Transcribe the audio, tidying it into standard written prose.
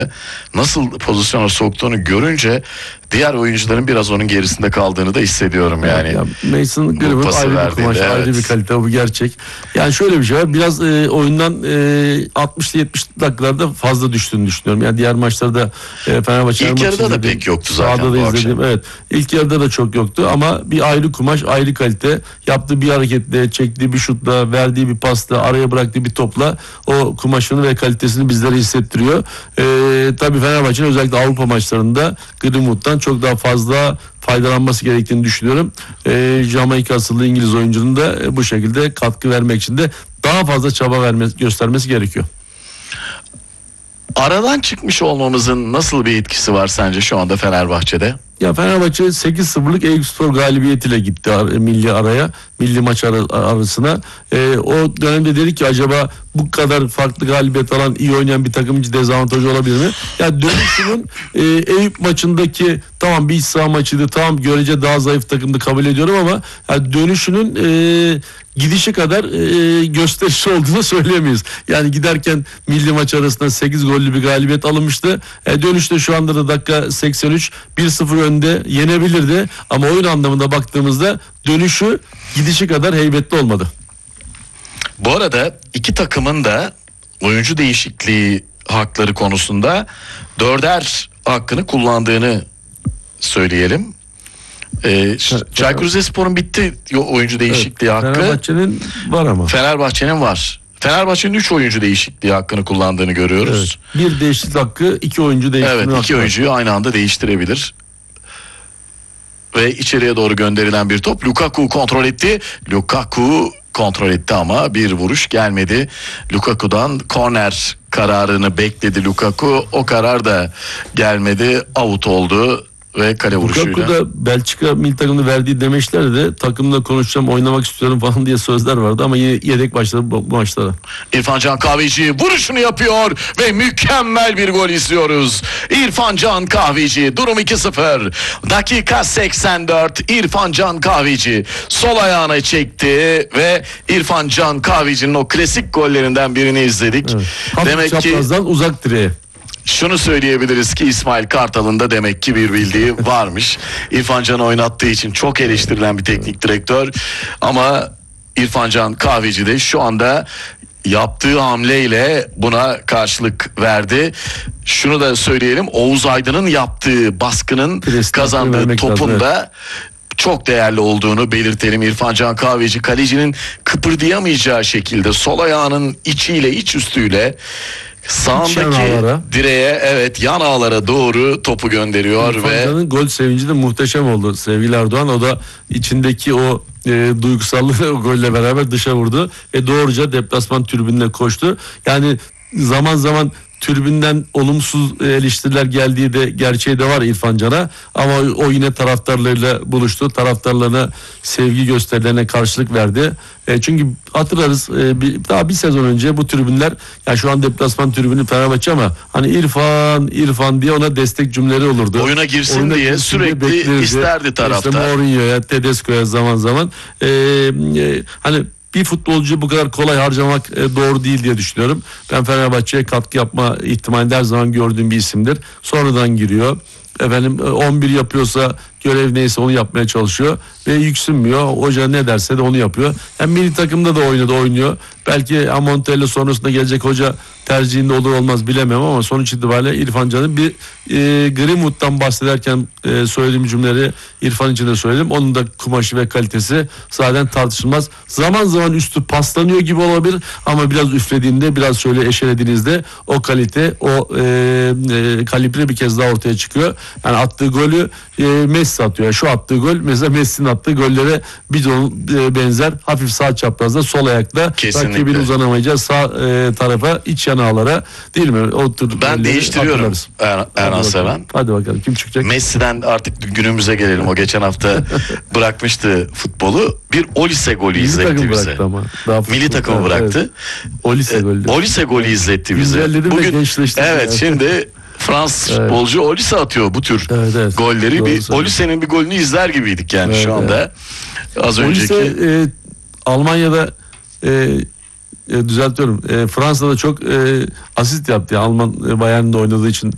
nasıl pozisyona soktuğunu görünce diğer oyuncuların biraz onun gerisinde kaldığını da hissediyorum yani. Ya Mason Greenwood ayrı bir kumaş, evet. ayrı bir kalite, bu gerçek. Yani şöyle bir şey var, biraz oyundan 60-70 dakikalarda fazla düştüğünü düşünüyorum. Yani diğer maçlarda Fenerbahçe'nin İlk yarıda da pek yoktu zaten. Sahada da izledim. Evet. İlk yarıda da çok yoktu ama bir ayrı kumaş, ayrı kalite. Yaptığı bir hareketle, çektiği bir şutla, verdiği bir pasla, araya bıraktığı bir topla o kumaşını ve kalitesini bizlere hissettiriyor. Tabii Fenerbahçe'nin özellikle Avrupa maçlarında Greenwood'dan çok daha fazla faydalanması gerektiğini düşünüyorum. Jamaika asıllı İngiliz oyuncunun da bu şekilde katkı vermek için de daha fazla çaba göstermesi gerekiyor. Aradan çıkmış olmamızın nasıl bir etkisi var sence şu anda Fenerbahçe'de? Ya Fenerbahçe 8-0'lık Eyüpspor galibiyetiyle gitti milli maç arasına. O dönemde dedik ki acaba bu kadar farklı galibiyet alan, iyi oynayan bir takım hiç dezavantajı olabilir mi? Ya dönüşünün Eyüp maçındaki, tamam bir iç saha maçıydı, tamam görece daha zayıf takımdı, kabul ediyorum ama ya dönüşünün gidişi kadar gösterişli olduğunu söyleyemeyiz. Yani giderken milli maç arasında 8 gollü bir galibiyet alınmıştı. Dönüşte şu anda da dakika 83 1-0 önde yenebilirdi ama oyun anlamında baktığımızda dönüşü gidişi kadar heybetli olmadı. Bu arada iki takımın da oyuncu değişikliği hakları konusunda 4'er hakkını kullandığını söyleyelim. Çaykur Rizespor'un bitti oyuncu değişikliği hakkı. Fenerbahçe'nin var ama. Fenerbahçe'nin var. Fenerbahçe'nin 3 oyuncu değişikliği hakkını kullandığını görüyoruz. Evet. Bir değişiklik hakkı, 2 oyuncu değiştirme hakkı. Evet, 2 oyuncuyu aynı anda değiştirebilir. Ve içeriye doğru gönderilen bir top. Lukaku kontrol etti. Lukaku kontrol etti ama bir vuruş gelmedi. Lukaku'dan korner kararını bekledi Lukaku. O karar da gelmedi. Out oldu ve kale vuruşuyla. Lukaku da Belçika milli takımını verdiği demeçlerde de takımla konuşacağım, oynamak istiyorum falan diye sözler vardı ama yedek başladı bu maçlara. İrfan Can Kahveci vuruşunu yapıyor ve mükemmel bir gol izliyoruz. İrfan Can Kahveci, durum 2-0. Dakika 84. İrfan Can Kahveci sol ayağına çekti ve İrfan Can Kahveci'nin o klasik gollerinden birini izledik. Evet. Demek ki uzak direğe. şunu söyleyebiliriz ki İsmail Kartal'ın da demek ki bir bildiği varmış. İrfan Can'ı oynattığı için çok eleştirilen bir teknik direktör. Ama İrfan Can Kahveci de şu anda yaptığı hamleyle buna karşılık verdi. Şunu da söyleyelim, Oğuz Aydın'ın yaptığı baskının kazandığı topun da çok değerli olduğunu belirtelim. İrfan Can Kahveci kalecinin kıpırdayamayacağı şekilde sol ayağının içiyle, iç üstüyle sağındaki direğe, evet, yan ağlara doğru topu gönderiyor. İrfan Can'ın gol sevinci de muhteşem oldu sevgili Erdoğan. O da içindeki o duygusallığı o golle beraber dışa vurdu ve doğruca deplasman tribününe koştu. Yani zaman zaman tribünden olumsuz eleştiriler geldiği de gerçeği de var İrfan Can'a, ama o yine taraftarlarıyla buluştu. Taraftarlarına sevgi gösterilerine karşılık verdi. Çünkü hatırlarız daha bir sezon önce bu tribünler, yani şu an deplasman tribünü Fenerbahçe ama hani İrfan diye ona destek cümleleri olurdu. Oyuna girsin diye sürekli isterdi taraftar. İşte Mourinho'ya, Tedesco'ya zaman zaman hani bir futbolcuyu bu kadar kolay harcamak doğru değil diye düşünüyorum. Ben Fenerbahçe'ye katkı yapma ihtimalini her zaman gördüğüm bir isimdir. Sonradan giriyor. 11 yapıyorsa, görev neyse onu yapmaya çalışıyor ve yüksünmüyor. Hoca ne derse de onu yapıyor. Yani milli takımda da oynuyor. Belki Montella sonrasında gelecek hoca tercihinde olur olmaz bilemem ama sonuç itibariyle İrfan Can'ın bir Greenwood'dan bahsederken söylediğim cümleleri İrfan için de söyledim. Onun da kumaşı ve kalitesi zaten tartışılmaz. Zaman zaman üstü paslanıyor gibi olabilir ama biraz üflediğinde, biraz şöyle eşelediğinizde o kalite, o kalibre bir kez daha ortaya çıkıyor. Yani attığı golü Messi atıyor. Şu attığı gol mesela Messi'nin attığı gollere bir benzer, hafif sağ çaprazda sol ayakla rakibin uzanamayacağı sağ tarafa, iç yanağlara, değil mi? O ben değiştiriyorum Erhan Seven. Hadi bakalım kim çıkacak? Messi'den artık günümüze gelelim. O geçen hafta bırakmıştı futbolu. Bir Olise golü izletti bize. Milli takımı bıraktı. Evet. Olise golü izletti bize. Bugün evet, şimdi Fransız futbolcu Olise atıyor bu tür golleri. Olise'nin bir golünü izler gibiydik yani şu anda. Az önceki. Olise Almanya'da düzeltiyorum. Fransa'da çok asist yaptı. Alman Bayern'de oynadığı için